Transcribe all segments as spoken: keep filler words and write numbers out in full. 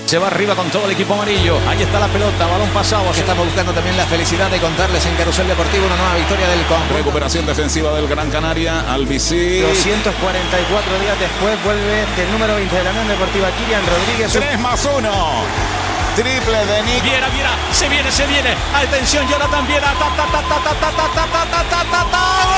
Se va arriba con todo el equipo amarillo. Ahí está la pelota, balón pasado. Que estamos buscando también la felicidad de contarles en Carrusel Deportivo una nueva victoria del conjunto. Recuperación defensiva del Gran Canaria. Albicí. doscientos cuarenta y cuatro días después vuelve del número veinte de la Unión Deportiva Kylian Rodríguez. tres más uno. Triple de Nick. Viera, Viera. Se viene, se viene. Atención, Jonathan Viera. Ta, ta, ta, ta, ta, ta, ta, ta, ta, ta, ta, ta.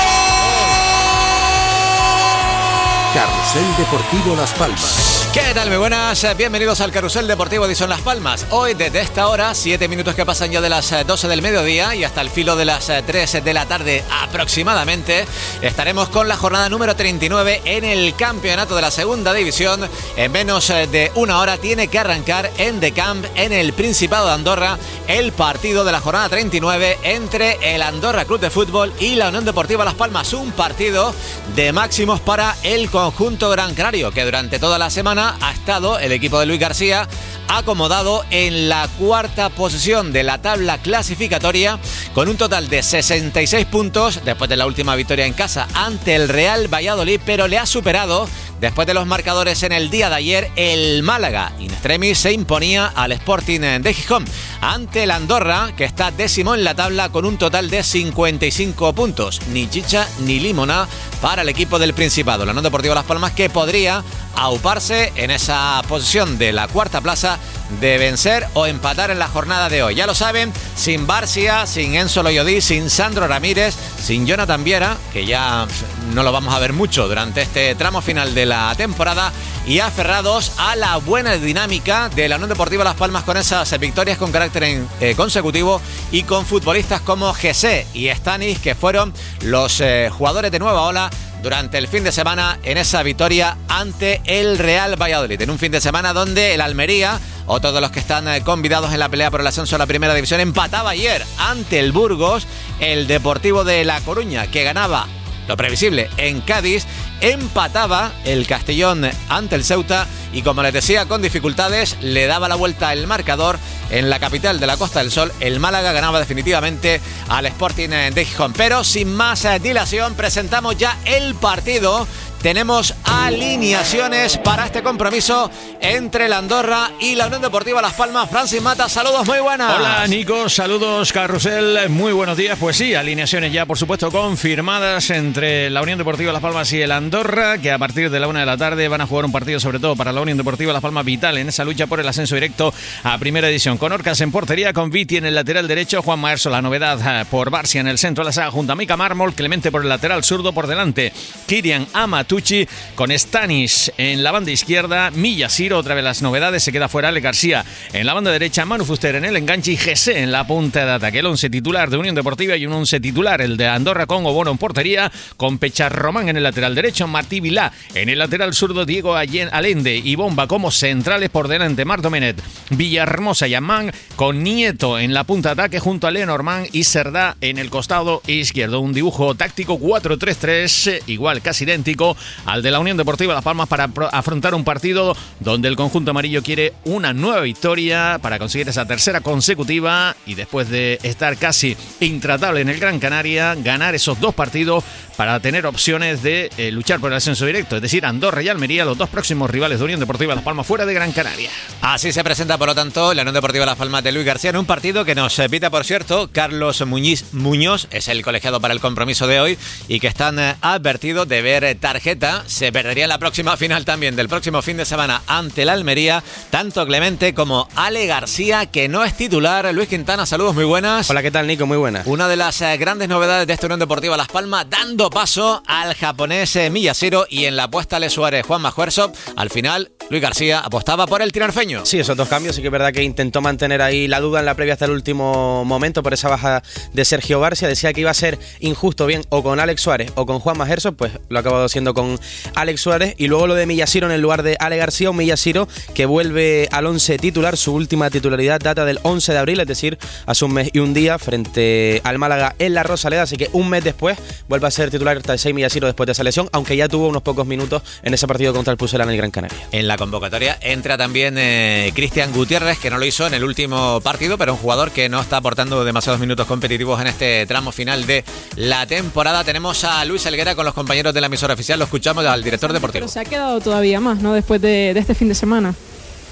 Carrusel Deportivo Las Palmas. ¿Qué tal? Muy buenas, bienvenidos al Carrusel Deportivo Edición Las Palmas. Hoy desde esta hora, siete minutos que pasan ya de las doce del mediodía y hasta el filo de las tres de la tarde aproximadamente, estaremos con la jornada número treinta y nueve en el campeonato de la segunda división. En menos de una hora tiene que arrancar en The Camp, en el Principado de Andorra, el partido de la jornada treinta y nueve entre el Andorra Club de Fútbol y la Unión Deportiva Las Palmas. Un partido de máximos para el conjunto gran canario, que durante toda la semana ha estado el equipo de Luis García acomodado en la cuarta posición de la tabla clasificatoria con un total de sesenta y seis puntos después de la última victoria en casa ante el Real Valladolid, pero le ha superado después de los marcadores en el día de ayer el Málaga. In extremis se imponía al Sporting de Gijón ante el Andorra, que está décimo en la tabla con un total de cincuenta y cinco puntos. Ni chicha ni limona para el equipo del Principado. La Unión Deportiva Las Palmas, que podría auparse en esa posición de la cuarta plaza de vencer o empatar en la jornada de hoy. Ya lo saben, sin Barcia, sin Enzo Loyodí, sin Sandro Ramírez, sin Jonathan Viera, que ya no lo vamos a ver mucho durante este tramo final de la temporada, y aferrados a la buena dinámica de la Unión Deportiva Las Palmas con esas victorias con carácter en, eh, consecutivo y con futbolistas como Jesse y Stanis, que fueron los eh, jugadores de nueva ola durante el fin de semana en esa victoria ante el Real Valladolid. En un fin de semana donde el Almería, o todos los que están convidados en la pelea por el ascenso a la primera división, empataba ayer ante el Burgos. El Deportivo de La Coruña, que ganaba lo previsible en Cádiz, empataba el Castellón ante el Ceuta y, como les decía, con dificultades le daba la vuelta el marcador en la capital de la Costa del Sol. El Málaga ganaba definitivamente al Sporting de Gijón. Pero sin más dilación, presentamos ya el partido. Tenemos alineaciones para este compromiso entre la Andorra y la Unión Deportiva Las Palmas. Francis Mata, saludos, muy buenas. Hola, Nico, saludos, Carrusel, muy buenos días. Pues sí, alineaciones ya, por supuesto, confirmadas entre la Unión Deportiva Las Palmas y el Andorra, que a partir de la una de la tarde van a jugar un partido, sobre todo para la Unión Deportiva Las Palmas, vital en esa lucha por el ascenso directo a primera división. Con Orcas en portería, con Viti en el lateral derecho, Juan Maerso, la novedad por Barcia en el centro de la saga, junto a Mika Mármol, Clemente por el lateral zurdo, por delante Kylian Amatucci, con Stanis en la banda izquierda, Millasiro, otra vez las novedades, se queda fuera Ale García en la banda derecha, Manu Fuster en el enganche y Jesse en la punta de ataque. El once titular de Unión Deportiva y un once titular, el de Andorra, con Obono en portería, con Pechar Román en el lateral derecho, Martí Vilá en el lateral zurdo, Diego Allende y Bomba como centrales, por delante Marc Domenet, Villahermosa y Amán, con Nieto en la punta de ataque junto a Lenormand y Cerdá en el costado izquierdo. Un dibujo táctico cuatro tres tres, igual, casi idéntico al de la Unión Deportiva Las Palmas, para afrontar un partido donde el conjunto amarillo quiere una nueva victoria para conseguir esa tercera consecutiva y, después de estar casi intratable en el Gran Canaria, ganar esos dos partidos para tener opciones de eh, luchar por el ascenso directo, es decir, Andorra y Almería, los dos próximos rivales de Unión Deportiva Las Palmas fuera de Gran Canaria. Así se presenta, por lo tanto, la Unión Deportiva Las Palmas de Luis García en un partido que nos pita, por cierto, Carlos Muñiz Muñoz, es el colegiado para el compromiso de hoy, y que están eh, advertidos de ver tarjeta. Se perdería la próxima final también del próximo fin de semana ante el Almería, tanto Clemente como Ale García, que no es titular. Luis Quintana, saludos, muy buenas. Hola, ¿qué tal, Nico? Muy buenas. Una de las eh, grandes novedades de esta Unión Deportiva Las Palmas, dando paso al japonés eh, Millasiro, y en la apuesta Ale Suárez, Juan Majuerzo. Al final, Luis García apostaba por el tinerfeño. Sí, esos dos cambios, sí que es verdad que intentó mantener ahí la duda en la previa hasta el último momento por esa baja de Sergio Barcia. Decía que iba a ser injusto bien o con Alex Suárez o con Juan Majerso, pues lo ha acabado siendo con Alex Suárez. Y luego lo de Millasiro en el lugar de Ale García, un Millasiro que vuelve al once titular. Su última titularidad data del once de abril, es decir, hace un mes y un día frente al Málaga en la Rosaleda, así que un mes después vuelve a ser titular hasta el seis Millasiro después de esa lesión, aunque ya tuvo unos pocos minutos en ese partido contra el Pucela en el Gran Canaria. En la convocatoria entra también eh, Cristian Gutiérrez, que no lo hizo en el último partido, pero un jugador que no está aportando demasiados minutos competitivos en este tramo final de la temporada. Tenemos a Luis Helguera con los compañeros de la emisora oficial, lo escuchamos al director deportivo. Pero se ha quedado todavía más, ¿no? Después de, de este fin de semana.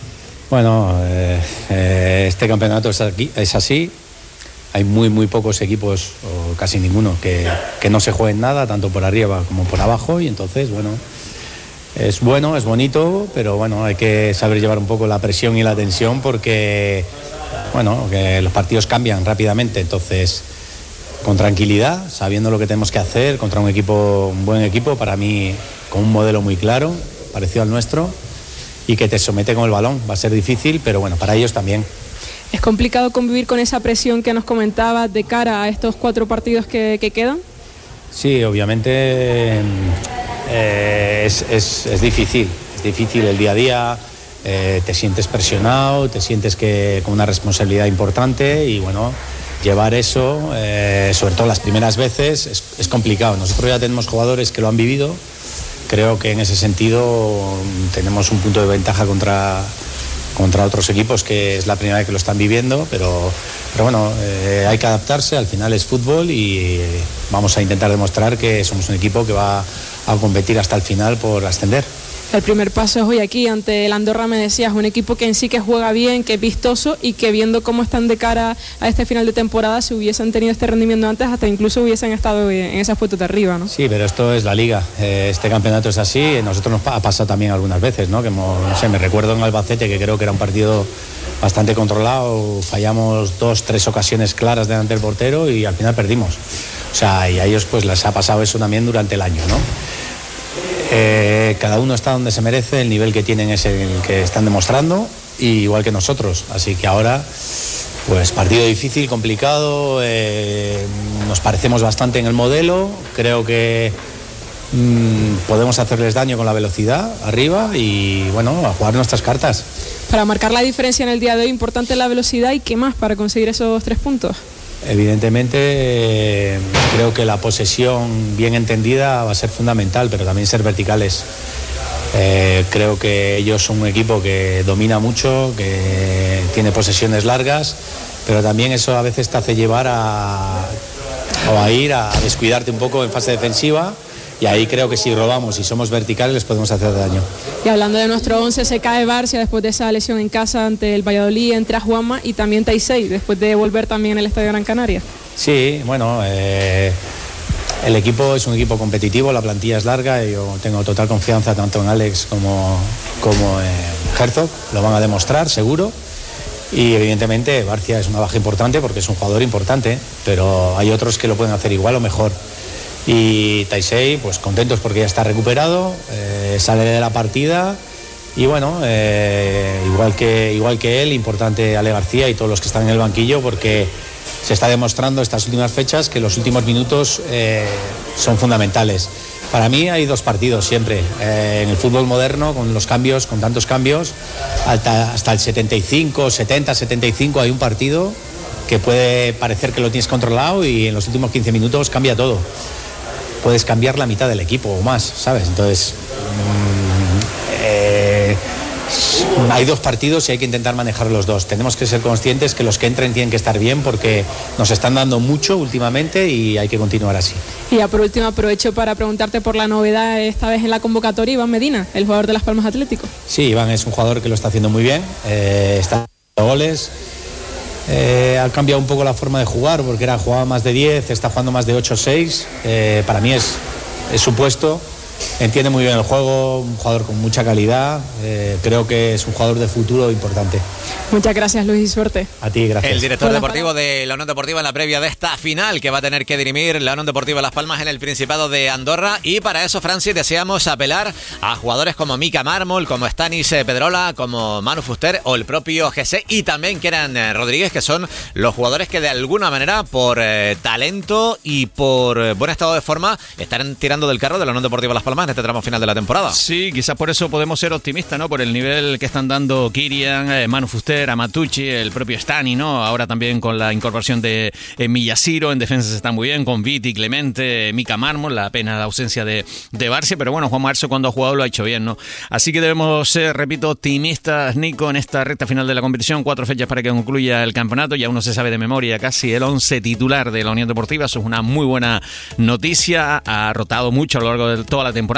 Bueno, eh, eh, este campeonato es, aquí, es así. Hay muy, muy pocos equipos, o casi ninguno, que, que no se jueguen nada, tanto por arriba como por abajo. Y entonces, bueno, es bueno, es bonito, pero bueno, hay que saber llevar un poco la presión y la tensión porque, bueno, que los partidos cambian rápidamente. Entonces, con tranquilidad, sabiendo lo que tenemos que hacer, contra un equipo, un buen equipo, para mí, con un modelo muy claro, parecido al nuestro, y que te somete con el balón. Va a ser difícil, pero bueno, para ellos también. ¿Es complicado convivir con esa presión que nos comentabas de cara a estos cuatro partidos que, que quedan? Sí, obviamente eh, es, es, es difícil, es difícil el día a día, eh, te sientes presionado, te sientes que con una responsabilidad importante y bueno, llevar eso, eh, sobre todo las primeras veces, es, es complicado. Nosotros ya tenemos jugadores que lo han vivido, creo que en ese sentido tenemos un punto de ventaja contra... contra otros equipos que es la primera vez que lo están viviendo, pero, pero bueno, eh, hay que adaptarse, al final es fútbol y vamos a intentar demostrar que somos un equipo que va a competir hasta el final por ascender. El primer paso es hoy aquí ante el Andorra, me decías, un equipo que en sí que juega bien, que es vistoso y que viendo cómo están de cara a este final de temporada, si hubiesen tenido este rendimiento antes, hasta incluso hubiesen estado en esas puestos de arriba, ¿no? Sí, pero esto es la liga, este campeonato es así, nosotros nos ha pasado también algunas veces, ¿no? Que hemos, no sé, me recuerdo en Albacete que creo que era un partido bastante controlado, fallamos dos, tres ocasiones claras delante del portero y al final perdimos. O sea, y a ellos pues les ha pasado eso también durante el año, ¿no? Eh, cada uno está donde se merece, el nivel que tienen es el que están demostrando, y igual que nosotros, así que ahora pues partido difícil, complicado, eh, nos parecemos bastante en el modelo, creo que mmm, podemos hacerles daño con la velocidad arriba y bueno, a jugar nuestras cartas. Para marcar la diferencia en el día de hoy, importante la velocidad, y qué más para conseguir esos tres puntos. Evidentemente eh, creo que la posesión bien entendida va a ser fundamental, pero también ser verticales. Eh, creo que ellos son un equipo que domina mucho, que tiene posesiones largas, pero también eso a veces te hace llevar a, o a ir a descuidarte un poco en fase defensiva, y ahí creo que si robamos y somos verticales les podemos hacer daño. Y hablando de nuestro once, se cae Barcia después de esa lesión en casa ante el Valladolid, entra Juanma y también Taisei después de volver también en el Estadio Gran Canaria. Sí, bueno, eh, el equipo es un equipo competitivo, la plantilla es larga y yo tengo total confianza tanto en Alex como, como en Herzog, lo van a demostrar seguro. Y evidentemente Barcia es una baja importante porque es un jugador importante, pero hay otros que lo pueden hacer igual o mejor. Y Taisei, pues contentos porque ya está recuperado, eh, sale de la partida y bueno, eh, igual que, igual que él, importante Ale García y todos los que están en el banquillo, porque se está demostrando estas últimas fechas que los últimos minutos eh, son fundamentales. Para mí hay dos partidos siempre, eh, en el fútbol moderno, con los cambios, con tantos cambios, hasta, hasta el setenta y cinco, setenta, setenta y cinco hay un partido que puede parecer que lo tienes controlado y en los últimos quince minutos cambia todo. Puedes cambiar la mitad del equipo o más, ¿sabes? Entonces, mmm, eh, hay dos partidos y hay que intentar manejar los dos. Tenemos que ser conscientes que los que entren tienen que estar bien porque nos están dando mucho últimamente y hay que continuar así. Y ya por último aprovecho para preguntarte por la novedad esta vez en la convocatoria, Iván Medina, el jugador de Las Palmas Atlético. Sí, Iván es un jugador que lo está haciendo muy bien, eh, está haciendo goles. Eh, ha cambiado un poco la forma de jugar porque era jugaba más de diez, está jugando más de ocho seis. Eh, para mí es, es su puesto, entiende muy bien el juego, un jugador con mucha calidad, eh, creo que es un jugador de futuro importante. Muchas gracias, Luis, y suerte. A ti, gracias. El director deportivo de la Unión Deportiva en la previa de esta final que va a tener que dirimir la Unión Deportiva Las Palmas en el Principado de Andorra, y para eso, Francis, deseamos apelar a jugadores como Mika Mármol, como Stanis Pedrola, como Manu Fuster o el propio G C, y también Kieran Rodríguez, que son los jugadores que de alguna manera por eh, talento y por eh, buen estado de forma estarán tirando del carro de la Unión Deportiva Las Palmas en este tramo final de la temporada. Sí, quizás por eso podemos ser optimistas, ¿no? Por el nivel que están dando Kirian, eh, Manu Fuster, Amatucci, el propio Stani, ¿no? Ahora también con la incorporación de eh, Millaciro, en defensa se está muy bien, con Viti, Clemente, Mika Mármol, la pena la ausencia de, de Barcia, pero bueno, Juan Marzo cuando ha jugado lo ha hecho bien, ¿no? Así que debemos ser, repito, optimistas, Nico, en esta recta final de la competición, cuatro fechas para que concluya el campeonato, ya uno se sabe de memoria casi el once titular de la Unión Deportiva, eso es una muy buena noticia, ha rotado mucho a lo largo de toda la temporada,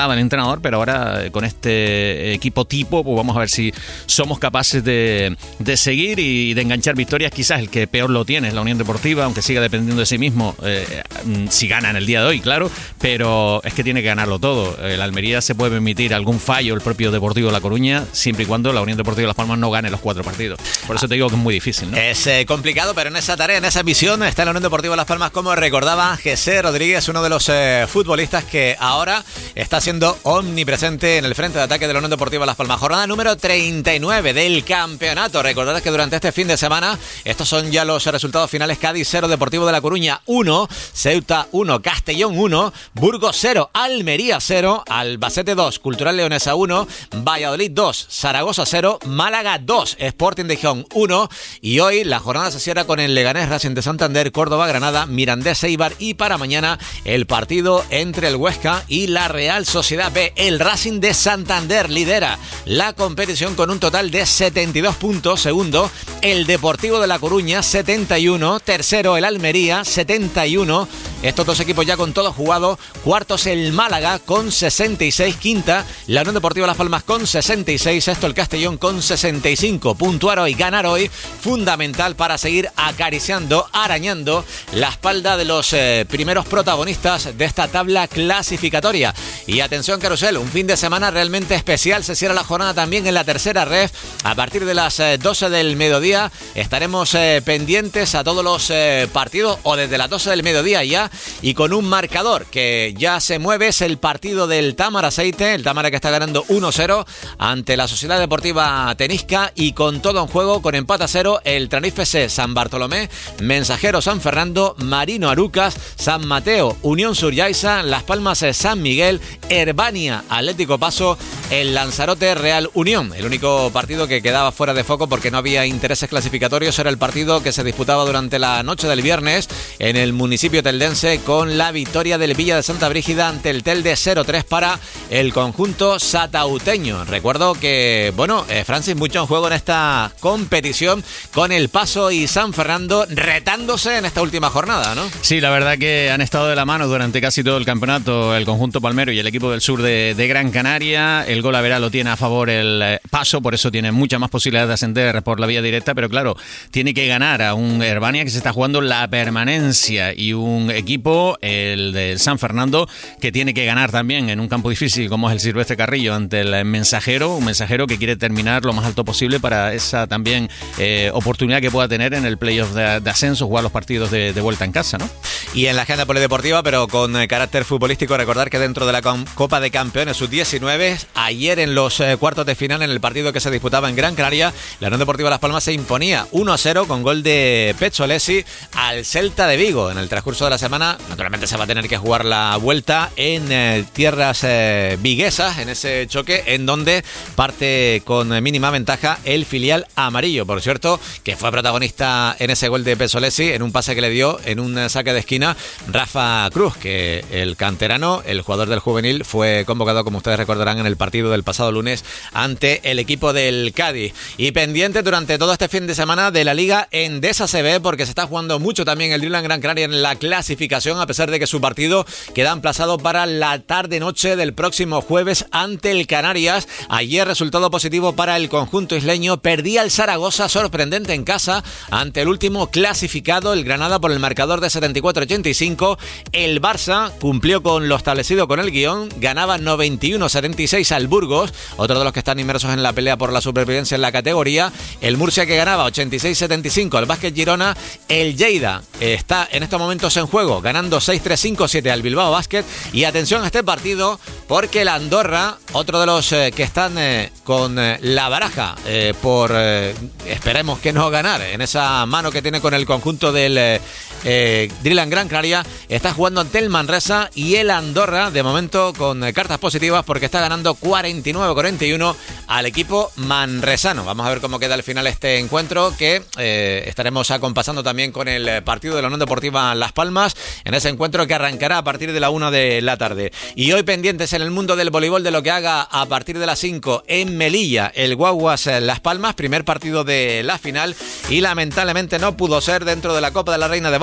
tardaba el entrenador, pero ahora con este equipo tipo, pues vamos a ver si somos capaces de, de seguir y de enganchar victorias. Quizás el que peor lo tiene es la Unión Deportiva, aunque siga dependiendo de sí mismo, eh, si gana en el día de hoy, claro, pero es que tiene que ganarlo todo. El Almería se puede permitir algún fallo, el propio Deportivo de La Coruña, siempre y cuando la Unión Deportiva de Las Palmas no gane los cuatro partidos. Por eso te digo que es muy difícil, ¿no? Es eh, complicado, pero en esa tarea, en esa misión, está la Unión Deportiva de Las Palmas, como recordaba José Rodríguez, uno de los eh, futbolistas que ahora está siendo omnipresente en el frente de ataque de la Unión Deportiva de Las Palmas. Jornada número treinta y nueve del campeonato. Recordad que durante este fin de semana, estos son ya los resultados finales: Cádiz cero, Deportivo de La Coruña uno, Ceuta uno, Castellón uno, Burgos cero, Almería cero, Albacete dos, Cultural Leonesa uno, Valladolid dos, Zaragoza cero, Málaga dos, Sporting de Gijón uno, y hoy la jornada se cierra con el Leganés, Racing de Santander, Córdoba, Granada, Mirandés, Eibar, y para mañana el partido entre el Huesca y la Real Sociedad B. El Racing de Santander lidera la competición con un total de setenta y dos puntos, segundo el Deportivo de La Coruña setenta y uno, tercero el Almería setenta y uno, estos dos equipos ya con todo jugado, cuartos el Málaga con sesenta y seis, quinta la Unión Deportiva Las Palmas con sesenta y seis, sexto el Castellón con sesenta y cinco. Puntuar hoy, ganar hoy, fundamental para seguir acariciando, arañando la espalda de los eh, primeros protagonistas de esta tabla clasificatoria. Y atención, Carusel, un fin de semana realmente especial. Se cierra la jornada también en la tercera ref. A partir de las eh, doce del mediodía estaremos eh, pendientes a todos los eh, partidos, o desde las doce del mediodía ya, y con un marcador que ya se mueve. Es el partido del Támara Aceite, el Támara que está ganando uno cero ante la Sociedad Deportiva Tenisca, y con todo en juego, con empate a cero, el Tenerife San Bartolomé, Mensajero San Fernando, Marino Arucas, San Mateo Unión Suryaisa, Las Palmas San Miguel, Herbania Atlético Paso, el Lanzarote Real Unión. El único partido que quedaba fuera de foco porque no había intereses clasificatorios era el partido que se disputaba durante la noche del viernes en el municipio teldense, con la victoria del Villa de Santa Brígida ante el Telde cero tres para el conjunto satauteño. Recuerdo que, bueno, eh, Francis, mucho en juego en esta competición, con el Paso y San Fernando retándose en esta última jornada, ¿no? Sí, la verdad que han estado de la mano durante casi todo el campeonato el conjunto palmero y el equipo del sur de, de Gran Canaria. El gol a verá lo tiene a favor el eh, Paso, por eso tiene muchas más posibilidades de ascender por la vía directa, pero claro, tiene que ganar a un Herbania que se está jugando la permanencia, y un equipo, el del San Fernando, que tiene que ganar también en un campo difícil como es el Silvestre Carrillo ante el Mensajero, un Mensajero que quiere terminar lo más alto posible para esa también eh, oportunidad que pueda tener en el playoff de, de ascenso, jugar los partidos de, de vuelta en casa, ¿no? Y en la agenda polideportiva, pero con eh, carácter futbolístico, recordar que dentro de la Copa de Campeones sub diecinueve, ayer en los eh, cuartos de final, en el partido que se disputaba en Gran Canaria, la Unión Deportiva Las Palmas se imponía uno a cero con gol de Pezzolesi al Celta de Vigo. En el transcurso de la semana, naturalmente se va a tener que jugar la vuelta en eh, tierras eh, viguesas, en ese choque en donde parte con eh, mínima ventaja el filial amarillo. Por cierto, que fue protagonista en ese gol de Pezzolesi, en un pase que le dio en un eh, saque de esquina Rafa Cruz, que el canterano, el jugador del juvenil, fue convocado, como ustedes recordarán, en el partido del pasado lunes ante el equipo del Cádiz. Y pendiente durante todo este fin de semana de la Liga Endesa C B, porque se está jugando mucho también el Dreamland Gran Canaria en la clasificación, a pesar de que su partido queda emplazado para la tarde-noche del próximo jueves ante el Canarias. Ayer resultado positivo para el conjunto isleño, perdía el Zaragoza sorprendente en casa ante el último clasificado, el Granada, por el marcador de setenta y cuatro a ochenta y cinco. El Barça cumplió con lo establecido con el guión, ganaba noventa y uno a setenta y seis al Burgos, otro de los que están inmersos en la pelea por la supervivencia en la categoría. El Murcia, que ganaba ochenta y seis a setenta y cinco al Básquet Girona. El Lleida está en estos momentos en juego, ganando seis tres cinco siete al Bilbao Básquet. Y atención a este partido, porque el Andorra, otro de los eh, que están eh, con eh, la baraja eh, por, eh, esperemos que no ganar, en esa mano que tiene con el conjunto del eh, eh, Dreamland Gran Canaria, está jugando ante el Manresa, y el Andorra de momento con eh, cartas positivas porque está ganando cuarenta y nueve a cuarenta y uno al equipo manresano. Vamos a ver cómo queda al final este encuentro, que eh, estaremos acompasando también con el partido de la Unión Deportiva Las Palmas, en ese encuentro que arrancará a partir de la una de la tarde. Y hoy pendientes en el mundo del voleibol de lo que haga a partir de las cinco en Melilla el Guaguas Las Palmas, primer partido de la final, y lamentablemente no pudo ser dentro de la Copa de la Reina de Baloncesto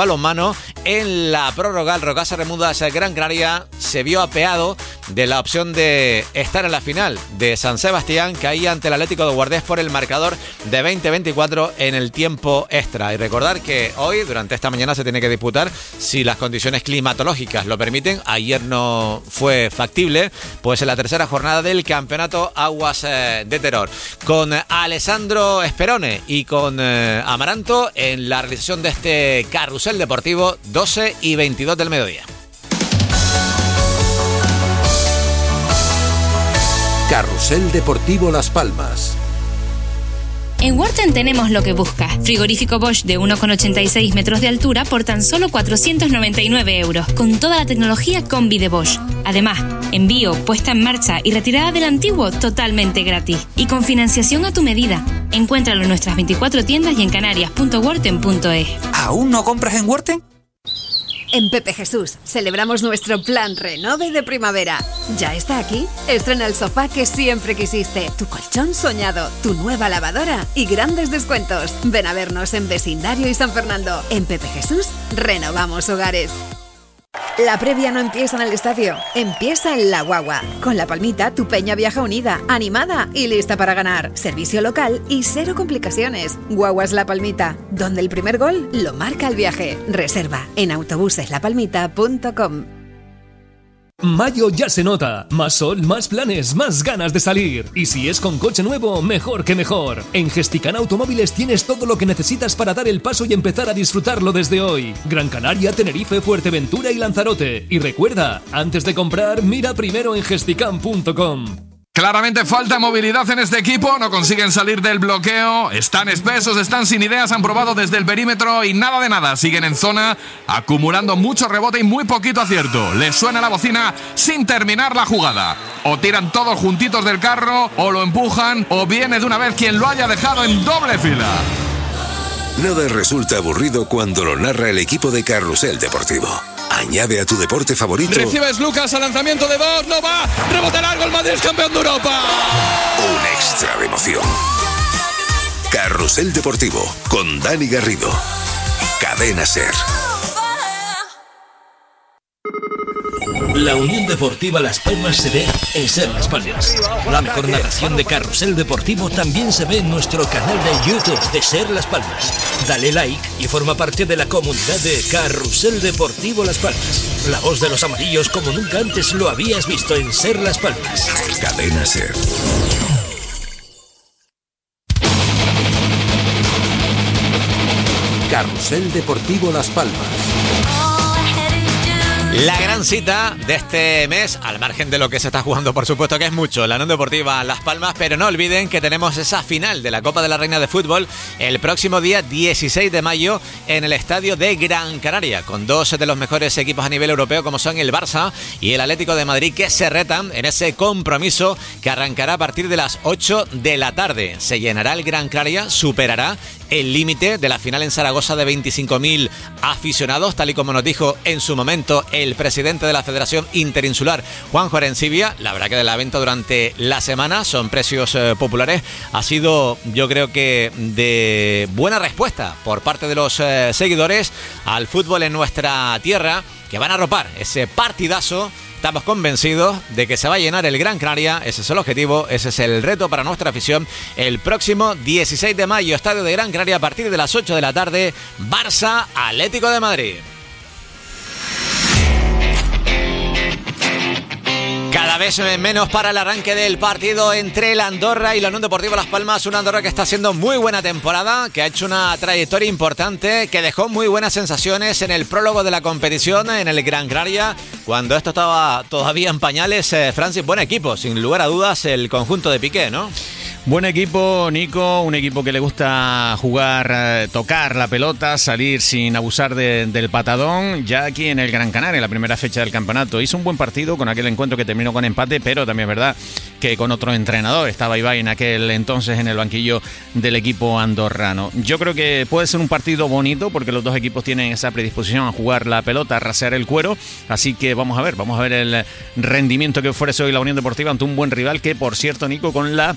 balonmano en la prórroga. El Rocasa Remudas Gran Canaria se vio apeado de la opción de estar en la final de San Sebastián, caía ante el Atlético de Guardés por el marcador de veinte veinticuatro en el tiempo extra. Y recordar que hoy, durante esta mañana, se tiene que disputar, si las condiciones climatológicas lo permiten. Ayer no fue factible, pues en la tercera jornada del campeonato Aguas eh, de Teror, con Alessandro Esperone y con eh, Amaranto en la realización de este carrusel deportivo, doce y veintidós del mediodía. Carrusel Deportivo Las Palmas. En Worten tenemos lo que buscas. Frigorífico Bosch de uno coma ochenta y seis metros de altura por tan solo cuatrocientos noventa y nueve euros, con toda la tecnología combi de Bosch. Además, envío, puesta en marcha y retirada del antiguo totalmente gratis. Y con financiación a tu medida. Encuéntralo en nuestras veinticuatro tiendas y en canarias punto worten punto es. ¿Aún no compras en Worten? En Pepe Jesús celebramos nuestro plan Renove de primavera. Ya está aquí. Estrena el sofá que siempre quisiste, tu colchón soñado, tu nueva lavadora y grandes descuentos. Ven a vernos en Vecindario y San Fernando. En Pepe Jesús renovamos hogares. La previa no empieza en el estadio, empieza en La Guagua. Con La Palmita, tu peña viaja unida, animada y lista para ganar. Servicio local y cero complicaciones. Guaguas La Palmita, donde el primer gol lo marca el viaje. Reserva en autobuses la palmita punto com. Mayo ya se nota. Más sol, más planes, más ganas de salir. Y si es con coche nuevo, mejor que mejor. En Gesticán Automóviles tienes todo lo que necesitas para dar el paso y empezar a disfrutarlo desde hoy. Gran Canaria, Tenerife, Fuerteventura y Lanzarote. Y recuerda, antes de comprar, mira primero en gesticán punto com. Claramente falta movilidad en este equipo, no consiguen salir del bloqueo, están espesos, están sin ideas, han probado desde el perímetro y nada de nada, siguen en zona, acumulando mucho rebote y muy poquito acierto. Les suena la bocina sin terminar la jugada. O tiran todos juntitos del carro, o lo empujan, o viene de una vez quien lo haya dejado en doble fila. Nada resulta aburrido cuando lo narra el equipo de Carrusel Deportivo. Añade a tu deporte favorito. Recibes Lucas al lanzamiento de Bosch, no va, rebote largo, el Madrid es campeón de Europa. Un extra de emoción. Carrusel Deportivo con Dani Garrido. Cadena SER. La Unión Deportiva Las Palmas se ve en SER Las Palmas. La mejor narración de Carrusel Deportivo también se ve en nuestro canal de YouTube de SER Las Palmas. Dale like y forma parte de la comunidad de Carrusel Deportivo Las Palmas. La voz de los amarillos como nunca antes lo habías visto en SER Las Palmas. Cadena SER. Carrusel Deportivo Las Palmas. La gran cita de este mes, al margen de lo que se está jugando, por supuesto que es mucho, la Unión Deportiva Las Palmas, pero no olviden que tenemos esa final de la Copa de la Reina de Fútbol el próximo día dieciséis de mayo en el estadio de Gran Canaria, con dos de los mejores equipos a nivel europeo como son el Barça y el Atlético de Madrid, que se retan en ese compromiso que arrancará a partir de las ocho de la tarde. Se llenará el Gran Canaria, superará el límite de la final en Zaragoza de veinticinco mil aficionados, tal y como nos dijo en su momento el presidente de la Federación Interinsular, Juanjo Arencibia. La verdad que de la venta durante la semana son precios eh, populares. Ha sido, yo creo que, de buena respuesta por parte de los eh, seguidores al fútbol en nuestra tierra, que van a arropar ese partidazo. Estamos convencidos de que se va a llenar el Gran Canaria. Ese es el objetivo, ese es el reto para nuestra afición. El próximo dieciséis de mayo, estadio de Gran Canaria, a partir de las ocho de la tarde, Barça Atlético de Madrid. Cada vez menos para el arranque del partido entre el Andorra y la Unión Deportiva Las Palmas. Una Andorra que está haciendo muy buena temporada, que ha hecho una trayectoria importante, que dejó muy buenas sensaciones en el prólogo de la competición en el Gran Canaria, cuando esto estaba todavía en pañales. eh, Francis, buen equipo, sin lugar a dudas, el conjunto de Piqué, ¿no? Buen equipo, Nico, un equipo que le gusta jugar, eh, tocar la pelota, salir sin abusar de, del patadón. Ya aquí en el Gran Canaria, la primera fecha del campeonato, hizo un buen partido con aquel encuentro que terminó con empate, pero también es verdad que con otro entrenador. Estaba Ibai en aquel entonces en el banquillo del equipo andorrano. Yo creo que puede ser un partido bonito porque los dos equipos tienen esa predisposición a jugar la pelota, a rasear el cuero. Así que vamos a ver, vamos a ver el rendimiento que ofrece hoy la Unión Deportiva ante un buen rival que, por cierto, Nico, con la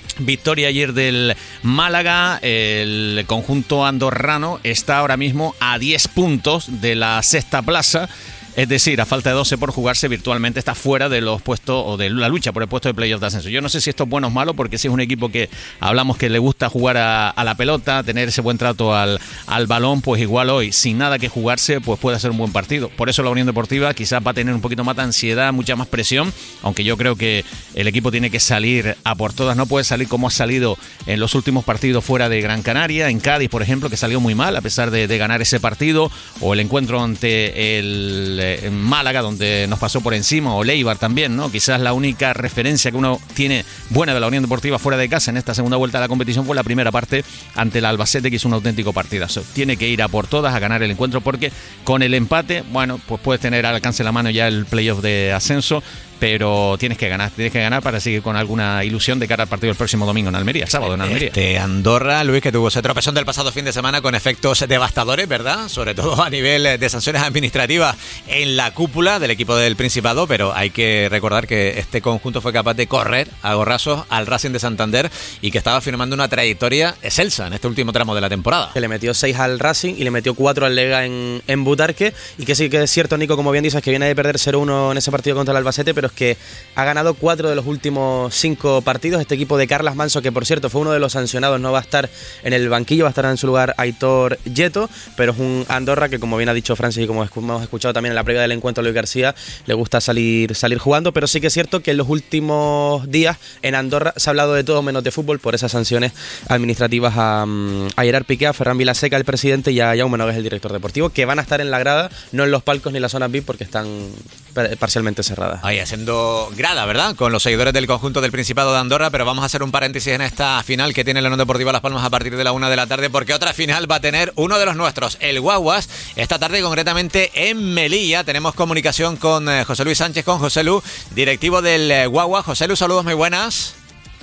victoria ayer del Málaga. El conjunto andorrano está ahora mismo a diez puntos de la sexta plaza. Es decir, a falta de doce por jugarse, virtualmente está fuera de los puestos o de la lucha por el puesto de playoff de ascenso. Yo no sé si esto es bueno o malo, porque si es un equipo que hablamos que le gusta jugar a, a la pelota, tener ese buen trato al, al balón, pues igual hoy, sin nada que jugarse, pues puede ser un buen partido. Por eso la Unión Deportiva quizás va a tener un poquito más de ansiedad, mucha más presión, aunque yo creo que el equipo tiene que salir a por todas. No puede salir como ha salido en los últimos partidos fuera de Gran Canaria, en Cádiz, por ejemplo, que salió muy mal a pesar de, de ganar ese partido, o el encuentro ante el en Málaga, donde nos pasó por encima, o Leibar también, ¿no? Quizás la única referencia que uno tiene buena de la Unión Deportiva fuera de casa en esta segunda vuelta de la competición fue la primera parte ante el Albacete, que hizo un auténtico partidazo. Tiene que ir a por todas, a ganar el encuentro, porque con el empate, bueno, pues puedes tener al alcance de la mano ya el playoff de ascenso, pero tienes que ganar, tienes que ganar para seguir con alguna ilusión de cara al partido del próximo domingo en Almería, sábado en Almería. Este Andorra, Luis, que tuvo ese tropezón del pasado fin de semana con efectos devastadores, ¿verdad? Sobre todo a nivel de sanciones administrativas en la cúpula del equipo del Principado, pero hay que recordar que este conjunto fue capaz de correr a gorrazos al Racing de Santander y que estaba firmando una trayectoria excelsa en este último tramo de la temporada. Que le metió seis al Racing y le metió cuatro al Lega en, en Butarque, y que sí que es cierto, Nico, como bien dices, que viene de perder cero uno en ese partido contra el Albacete, pero que ha ganado cuatro de los últimos cinco partidos. Este equipo de Carlas Manso, que por cierto fue uno de los sancionados, no va a estar en el banquillo, va a estar en su lugar Aitor Yeto, pero es un Andorra que, como bien ha dicho Francis y como hemos escuchado también en la previa del encuentro Luis García, le gusta salir, salir jugando, pero sí que es cierto que en los últimos días en Andorra se ha hablado de todo menos de fútbol por esas sanciones administrativas a, a Gerard Piqué, a Ferran Vilaseca, el presidente, y a Jaume Nogués, el director deportivo, que van a estar en la grada, no en los palcos ni en las zonas V I P, porque están parcialmente cerradas. Ahí haciendo grada, ¿verdad? Con los seguidores del conjunto del Principado de Andorra, pero vamos a hacer un paréntesis en esta final que tiene la Unión Deportiva Las Palmas a partir de la una de la tarde, porque otra final va a tener uno de los nuestros, el Guaguas, esta tarde concretamente en Melilla. Tenemos comunicación con eh, José Luis Sánchez, con José Lu, directivo del eh, Guaguas. José Lu, saludos, muy buenas.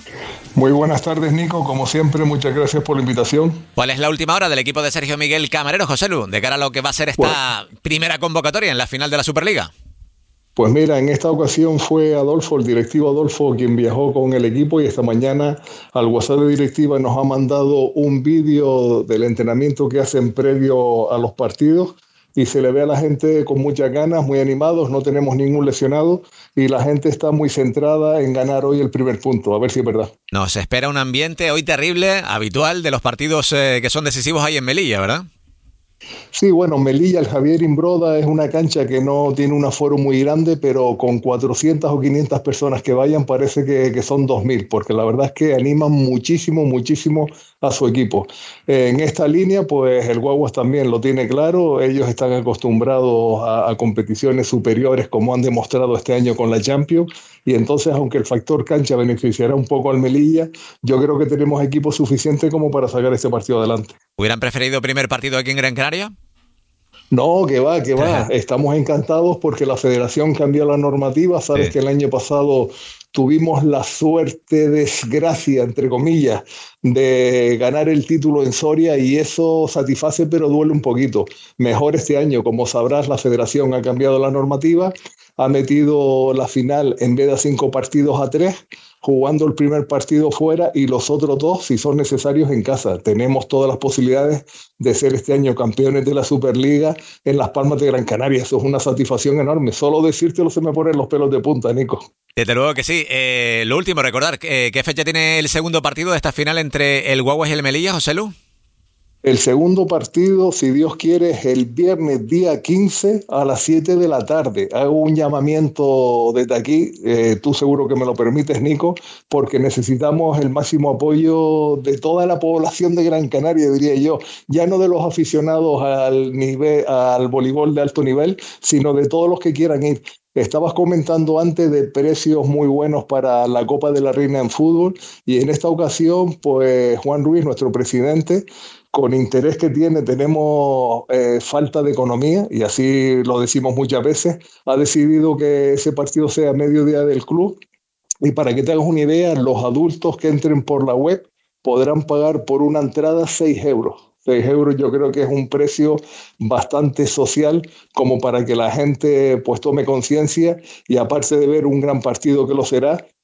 Muy buenas tardes, Nico. Como siempre, muchas gracias por la invitación. ¿Cuál es la última hora del equipo de Sergio Miguel Camarero, José Lu, de cara a lo que va a ser esta bueno. primera convocatoria en la final de la Superliga? Pues mira, en esta ocasión fue Adolfo, el directivo Adolfo, quien viajó con el equipo, y esta mañana al WhatsApp de directiva nos ha mandado un vídeo del entrenamiento que hacen previo a los partidos, y se le ve a la gente con muchas ganas, muy animados, no tenemos ningún lesionado y la gente está muy centrada en ganar hoy el primer punto, a ver si es verdad. Nos espera un ambiente hoy terrible, habitual de los partidos eh, que son decisivos ahí en Melilla, ¿verdad? Sí, bueno, Melilla, el Javier Imbroda, es una cancha que no tiene un aforo muy grande, pero con cuatrocientas o quinientas personas que vayan parece que, que son dos mil, porque la verdad es que animan muchísimo, muchísimo a su equipo. En esta línea, pues el Guaguas también lo tiene claro, ellos están acostumbrados a, a competiciones superiores, como han demostrado este año con la Champions, y entonces, aunque el factor cancha beneficiará un poco al Melilla, yo creo que tenemos equipo suficiente como para sacar este partido adelante. ¿Hubieran preferido primer partido aquí en Gran Canaria? No, que va, que va. Estamos encantados porque la federación cambió la normativa. Sabes sí. que el año pasado tuvimos la suerte, desgracia, entre comillas, de ganar el título en Soria, y eso satisface pero duele un poquito. Mejor este año, como sabrás, la federación ha cambiado la normativa, ha metido la final en vez de a cinco partidos a tres, jugando el primer partido fuera y los otros dos, si son necesarios, en casa. Tenemos todas las posibilidades de ser este año campeones de la Superliga en Las Palmas de Gran Canaria. Eso es una satisfacción enorme. Solo decírtelo se me ponen los pelos de punta, Nico. Desde luego que sí. Eh, lo último, recordar, eh, ¿qué fecha tiene el segundo partido de esta final entre el Guaguas y el Melilla, José Lu? El segundo partido, si Dios quiere, es el viernes día quince a las siete de la tarde. Hago un llamamiento desde aquí, eh, tú seguro que me lo permites, Nico, porque necesitamos el máximo apoyo de toda la población de Gran Canaria, diría yo, ya no de los aficionados al nivel, al voleibol de alto nivel, sino de todos los que quieran ir. Estabas comentando antes de precios muy buenos para la Copa de la Reina en fútbol, y en esta ocasión, pues Juan Ruiz, nuestro presidente, con interés que tiene, tenemos eh, falta de economía, y así lo decimos muchas veces, ha decidido que ese partido sea a mediodía del club, y para que te hagas una idea, los adultos que entren por la web podrán pagar por una entrada seis euros. seis euros yo creo que es un precio bastante social como para que la gente pues tome conciencia, y aparte de ver un gran partido que lo será,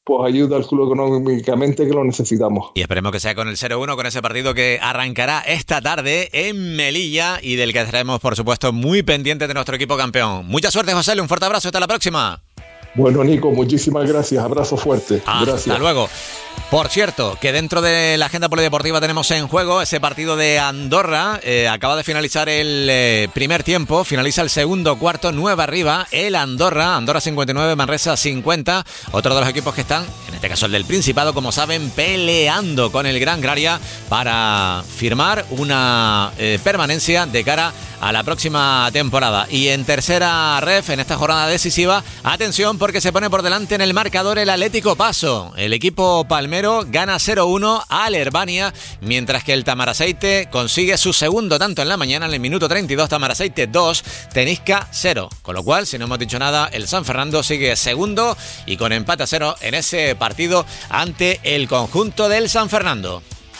pues ayuda al club económicamente, que lo necesitamos. Y esperemos que sea con el cero uno, con ese partido que arrancará esta tarde en Melilla y del que estaremos, por supuesto, muy pendientes de nuestro equipo campeón. Mucha suerte, José, un fuerte abrazo, hasta la próxima. Bueno, Nico, muchísimas gracias, abrazo fuerte. Gracias. Hasta luego. Por cierto, que dentro de la agenda polideportiva tenemos en juego ese partido de Andorra. Eh, acaba de finalizar el eh, primer tiempo, finaliza el segundo cuarto, nueve arriba, el Andorra, Andorra cincuenta y nueve, Manresa cincuenta. Otro de los equipos que están, en este caso el del Principado, como saben, peleando con el Gran Canaria para firmar una eh, permanencia de cara a la próxima temporada. Y en tercera ref, en esta jornada decisiva, atención porque se pone por delante en el marcador el Atlético Paso. El equipo palmero gana cero uno al Herbania, mientras que el Tamaraceite consigue su segundo tanto en la mañana, en el minuto treinta y dos, Tamaraceite dos, Tenisca cero. Con lo cual, si no hemos dicho nada, el San Fernando sigue segundo y con empate a cero en ese partido ante el conjunto del San Fernando.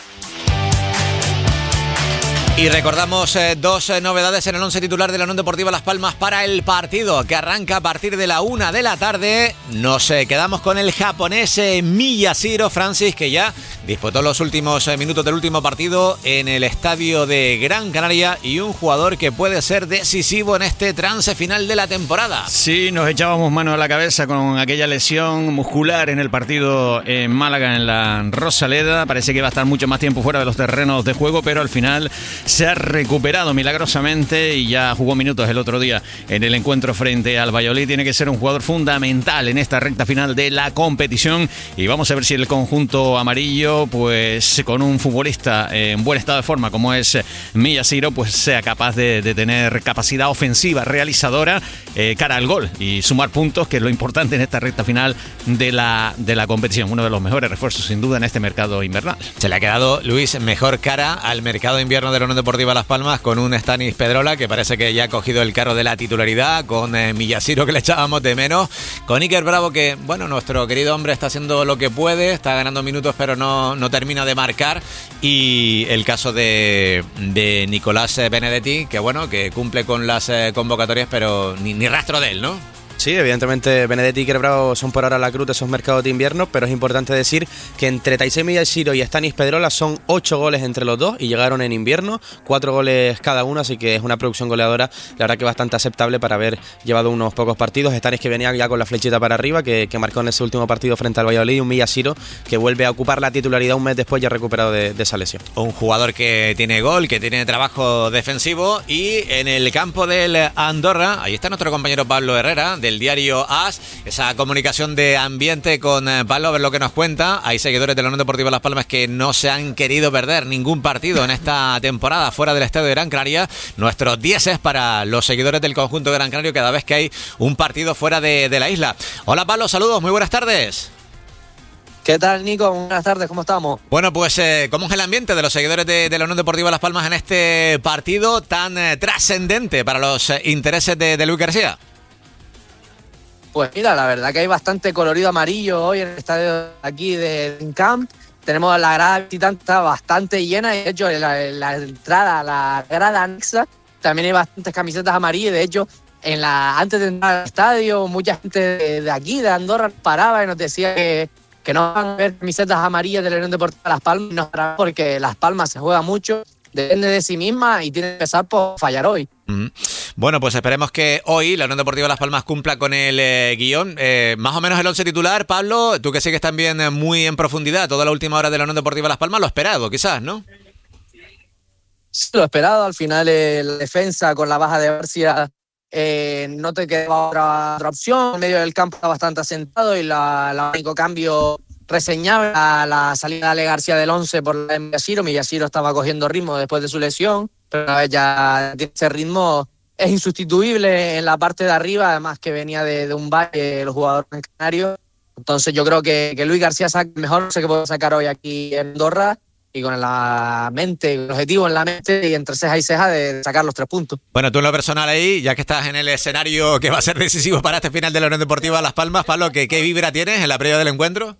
Y recordamos eh, dos eh, novedades en el once titular de la Unión Deportiva Las Palmas para el partido que arranca a partir de la una de la tarde. Nos eh, quedamos con el japonés eh, Miyashiro Francis, que ya disputó los últimos eh, minutos del último partido en el estadio de Gran Canaria, y un jugador que puede ser decisivo en este trance final de la temporada. Sí, nos echábamos mano a la cabeza con aquella lesión muscular en el partido en Málaga, en la Rosaleda. Parece que va a estar mucho más tiempo fuera de los terrenos de juego, pero al final se ha recuperado milagrosamente y ya jugó minutos el otro día en el encuentro frente al Valladolid. Tiene que ser un jugador fundamental en esta recta final de la competición, y vamos a ver si el conjunto amarillo, pues con un futbolista en buen estado de forma como es Miyashiro, pues sea capaz de, de tener capacidad ofensiva realizadora eh, cara al gol y sumar puntos, que es lo importante en esta recta final de la, de la competición. Uno de los mejores refuerzos sin duda en este mercado invernal. Se le ha quedado, Luis, mejor cara al mercado invierno de la Unión Deportiva Las Palmas, con un Stanis Pedrola que parece que ya ha cogido el carro de la titularidad, con eh, Miyashiro, que le echábamos de menos, con Iker Bravo, que bueno, nuestro querido hombre está haciendo lo que puede, está ganando minutos pero no, no termina de marcar, y el caso de, de Nicolás Benedetti, que bueno, que cumple con las eh, convocatorias pero ni, ni rastro de él, ¿no? Sí, evidentemente Benedetti y Iker Bravo son por ahora la cruz de esos mercados de invierno, pero es importante decir que entre Taisei Miyashiro y Stanis Pedrola son ocho goles entre los dos y llegaron en invierno, cuatro goles cada uno, así que es una producción goleadora, la verdad que bastante aceptable para haber llevado unos pocos partidos. Stanis, que venía ya con la flechita para arriba, que, que marcó en ese último partido frente al Valladolid, y un Miyashiro que vuelve a ocupar la titularidad un mes después, ya recuperado de, de esa lesión. Un jugador que tiene gol, que tiene trabajo defensivo, y en el campo del Andorra, ahí está nuestro compañero Pablo Herrera, del diario AS, esa comunicación de ambiente con Pablo, a ver lo que nos cuenta. Hay seguidores de la Unión Deportiva Las Palmas que no se han querido perder ningún partido en esta temporada fuera del estadio de Gran Canaria. Nuestros diez es para los seguidores del conjunto de Gran Canaria cada vez que hay un partido fuera de, de la isla. Hola Pablo, saludos, muy buenas tardes. ¿Qué tal, Nico? Buenas tardes, ¿cómo estamos? Bueno, pues, eh, ¿cómo es el ambiente de los seguidores de, de la Unión Deportiva Las Palmas en este partido tan eh, trascendente para los eh, intereses de, de Luis García? Pues mira, la verdad que hay bastante colorido amarillo hoy en el estadio aquí de Camp. Tenemos la grada visitante está bastante llena, y de hecho la, la entrada, la grada anexa, también hay bastantes camisetas amarillas. De hecho, en la antes de entrar al estadio, mucha gente de, de aquí, de Andorra, paraba y nos decía que, que no van a ver camisetas amarillas de la Unión Deportiva Las Palmas, no, porque Las Palmas se juega mucho, depende de sí misma y tiene que empezar por fallar hoy. Mm. Bueno, pues esperemos que hoy la Unión Deportiva Las Palmas cumpla con el eh, guión. Eh, más o menos el once titular, Pablo, tú que sigues también eh, muy en profundidad toda la última hora de la Unión Deportiva Las Palmas, lo esperado quizás, ¿no? Sí, lo esperado. Al final eh, la defensa con la baja de García eh, no te quedaba otra, otra opción. En medio del campo está bastante asentado, y la, la único cambio reseñable a la salida de Ale García del once por la de Miyashiro. Miyashiro estaba cogiendo ritmo después de su lesión, pero una vez ya tiene ese ritmo, es insustituible en la parte de arriba, además que venía de, de un valle los jugadores canarios. Entonces yo creo que, que Luis García saca mejor sé que puede sacar hoy aquí en Andorra, y con la mente, el objetivo en la mente y entre ceja y ceja de sacar los tres puntos. Bueno, tú en lo personal ahí, ya que estás en el escenario que va a ser decisivo para este final de la Unión Deportiva Las Palmas, Pablo, ¿qué, qué vibra tienes en la previa del encuentro?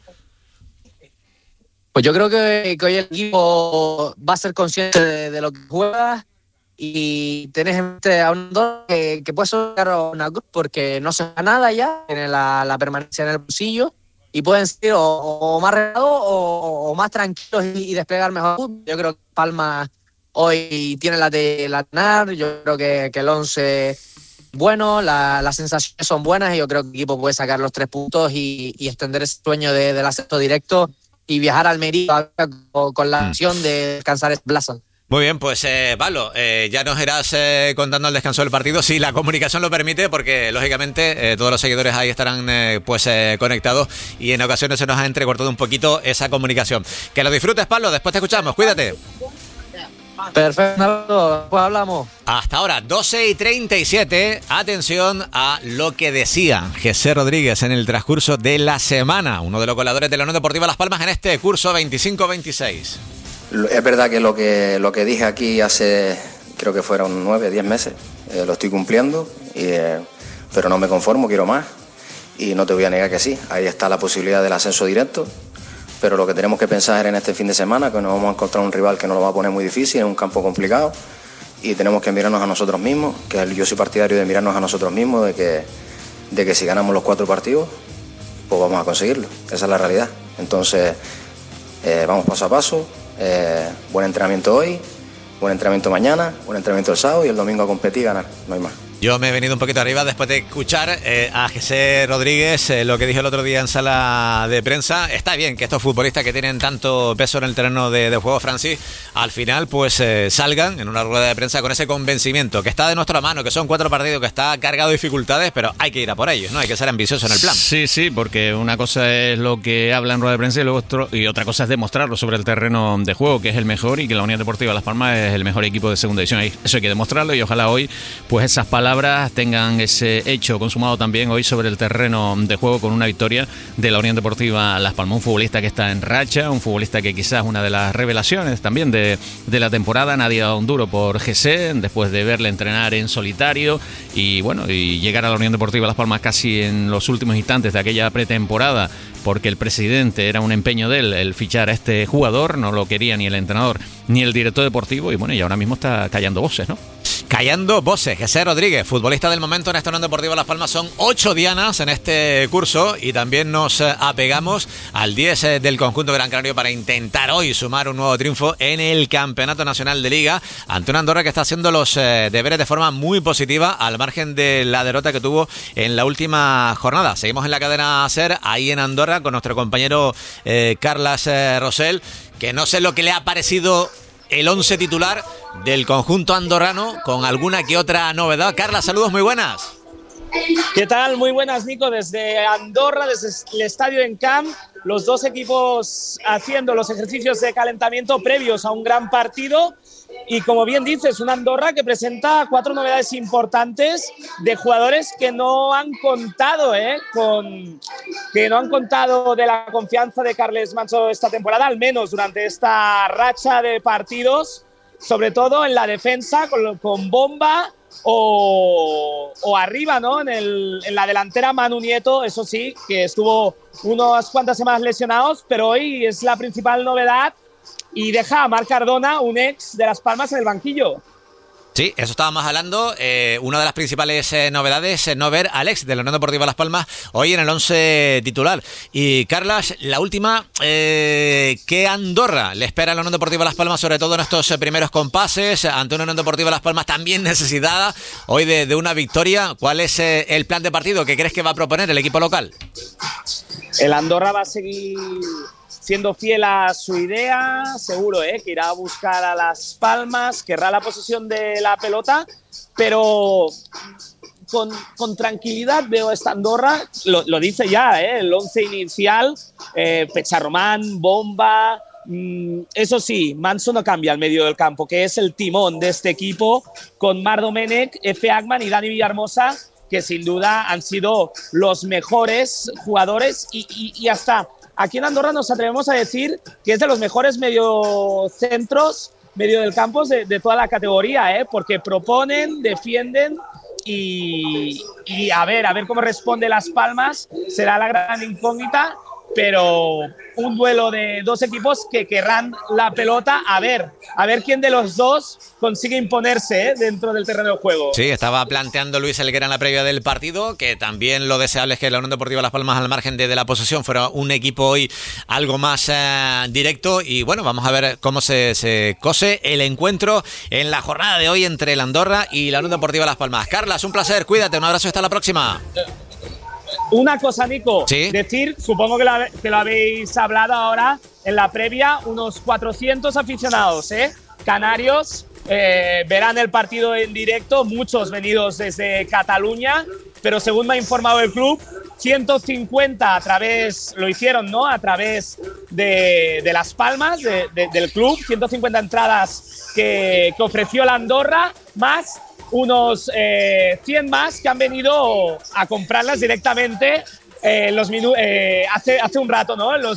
Pues yo creo que, que hoy el equipo va a ser consciente de, de lo que juega, y tenés en mente a un dos que, que puede sacar una cruz porque no se da nada ya, tiene la, la permanencia en el bolsillo, y pueden ser o, o más relajados o, o más tranquilos y, y desplegar mejor. Yo creo que Palma hoy tiene la de la ganar, yo creo que, que el once bueno, la, las sensaciones son buenas y yo creo que el equipo puede sacar los tres puntos y, y extender ese sueño de, del ascenso directo y viajar a Almería con, con la opción de descansar esa plaza. Muy bien, pues eh, Pablo, eh, ya nos irás eh, contando el descanso del partido, si la comunicación lo permite, porque lógicamente eh, todos los seguidores ahí estarán eh, pues eh, conectados y en ocasiones se nos ha entrecortado un poquito esa comunicación. Que lo disfrutes, Pablo, después te escuchamos, cuídate. Perfecto, pues hablamos. Hasta ahora, doce y treinta y siete, atención a lo que decía José Rodríguez en el transcurso de la semana, uno de los coladores de la Unión Deportiva Las Palmas en este curso veinticinco veintiséis. Es verdad que lo que lo que dije aquí hace, creo que fueron nueve, diez meses, eh, lo estoy cumpliendo, y, eh, pero no me conformo, quiero más, y no te voy a negar que sí, ahí está la posibilidad del ascenso directo, pero lo que tenemos que pensar en este fin de semana, que nos vamos a encontrar un rival que nos lo va a poner muy difícil, en un campo complicado, y tenemos que mirarnos a nosotros mismos, que yo soy partidario de mirarnos a nosotros mismos, de que, de que si ganamos los cuatro partidos, pues vamos a conseguirlo, esa es la realidad. Entonces, eh, vamos paso a paso. Eh, buen entrenamiento hoy, buen entrenamiento mañana, buen entrenamiento el sábado y el domingo a competir y ganar, no hay más. Yo me he venido un poquito arriba después de escuchar eh, a José Rodríguez, eh, lo que dijo el otro día en sala de prensa. Está bien que estos futbolistas que tienen tanto peso en el terreno de, de juego, Francis, al final pues eh, salgan en una rueda de prensa con ese convencimiento que está de nuestra mano, que son cuatro partidos, que está cargado de dificultades, pero hay que ir a por ellos, ¿no? Hay que ser ambicioso en el plan. Sí, sí, porque una cosa es lo que habla en rueda de prensa y, luego otro, y otra cosa es demostrarlo sobre el terreno de juego, que es el mejor y que la Unión Deportiva Las Palmas es el mejor equipo de segunda división. Eso hay que demostrarlo y ojalá hoy pues esas palabras tengan ese hecho consumado también hoy sobre el terreno de juego con una victoria de la Unión Deportiva Las Palmas. Un futbolista que está en racha, un futbolista que quizás una de las revelaciones también de, de la temporada. Nadie ha dado un duro por José después de verle entrenar en solitario y bueno, y llegar a la Unión Deportiva Las Palmas casi en los últimos instantes de aquella pretemporada, porque el presidente era un empeño de él el fichar a este jugador, no lo quería ni el entrenador ni el director deportivo y bueno, y ahora mismo está callando voces, ¿no? Callando voces, José Rodríguez, futbolista del momento en esta Unión Deportiva Las Palmas. Son ocho dianas en este curso y también nos apegamos al diez del conjunto Gran Canario para intentar hoy sumar un nuevo triunfo en el Campeonato Nacional de Liga ante una Andorra que está haciendo los eh, deberes de forma muy positiva al margen de la derrota que tuvo en la última jornada. Seguimos en la cadena SER, ahí en Andorra, con nuestro compañero eh, Carlas eh, Rosell, que no sé lo que le ha parecido el once titular del conjunto andorrano, con alguna que otra novedad. Carla, saludos, muy buenas. ¿Qué tal? Muy buenas, Nico, desde Andorra, desde el estadio en Camp, los dos equipos haciendo los ejercicios de calentamiento previos a un gran partido. Y como bien dices, una Andorra que presenta cuatro novedades importantes de jugadores que no han contado, ¿eh? Con, que no han contado de la confianza de Carles Manso esta temporada, al menos durante esta racha de partidos, sobre todo en la defensa, con, con Bomba o, o arriba, ¿no? En, el, en la delantera Manu Nieto, eso sí, que estuvo unas cuantas semanas lesionados, pero hoy es la principal novedad. Y deja a Marc Cardona, un ex de Las Palmas, en el banquillo. Sí, eso estábamos hablando. Eh, una de las principales eh, novedades es no ver al ex de la Unión Deportiva Las Palmas hoy en el once titular. Y Carlas, la última, eh, ¿qué Andorra le espera a la Unión Deportiva Las Palmas, sobre todo en estos eh, primeros compases, ante una Unión Deportiva Las Palmas también necesitada hoy de, de una victoria? ¿Cuál es eh, el plan de partido que crees que va a proponer el equipo local? El Andorra va a seguir siendo fiel a su idea, seguro, ¿eh? Que irá a buscar a Las Palmas, querrá la posesión de la pelota, pero con, con tranquilidad veo esta Andorra, lo, lo dice ya, ¿eh? El once inicial, eh, Pecharromán, Bomba, mmm, eso sí, Manso no cambia al medio del campo, que es el timón de este equipo, con Mar Domenech, Efe Agman y Dani Villarmosa, que sin duda han sido los mejores jugadores y, y, y hasta aquí en Andorra nos atrevemos a decir que es de los mejores mediocentros, medio del campo de, de toda la categoría, ¿eh? Porque proponen, defienden y, y a ver, a ver cómo responde Las Palmas, será la gran incógnita, pero un duelo de dos equipos que querrán la pelota a ver, a ver quién de los dos consigue imponerse, ¿eh?, dentro del terreno de juego. Sí, estaba planteando Luis Helguera en la previa del partido que también lo deseable es que la Unión Deportiva Las Palmas, al margen de, de la posesión, fuera un equipo hoy algo más eh, directo, y bueno, vamos a ver cómo se, se cose el encuentro en la jornada de hoy entre el Andorra y la Unión Deportiva Las Palmas. Carlas, un placer, cuídate, un abrazo, hasta la próxima. Una cosa, Nico, ¿sí? Decir, supongo que lo, que lo habéis hablado ahora en la previa, unos cuatrocientos aficionados, ¿eh? Canarios, eh, verán el partido en directo, muchos venidos desde Cataluña, pero según me ha informado el club, ciento cincuenta a través, lo hicieron, ¿no?, a través de, de Las Palmas, de, de, del club, ciento cincuenta entradas que, que ofreció la Andorra, más unos eh, cien más que han venido a comprarlas directamente eh, los minu- eh, hace, hace un rato, ¿no?, los